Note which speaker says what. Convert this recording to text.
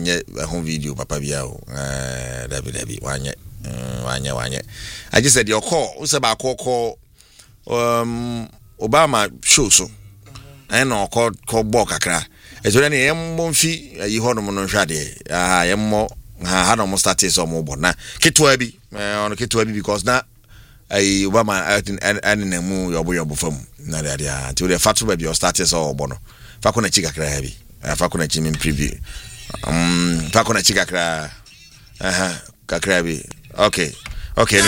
Speaker 1: wanye home video papa bia o dabi wanye I just said your call who say ba call Obama show so I know call ball kakra ezo na yemmo mfi yi hono no hwade yemmo ha no mo start so mo bo na ketwa bi on ketwa bi because na ai Obama and na mu yobo fam na dia until the fatu ba bi o start so obo no fa ko na chi kakra ha bi fa ko na chi min preview fa ko na chi kakra kakra bi okay